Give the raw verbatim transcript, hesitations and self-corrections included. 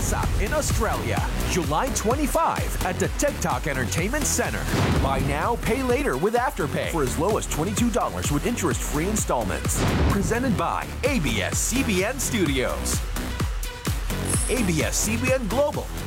Up in Australia, July twenty-fifth at the TikTok Entertainment Center. Buy now, pay later with Afterpay for as low as twenty-two dollars with interest-free installments. Presented by A B S C B N Studios. A B S C B N Global,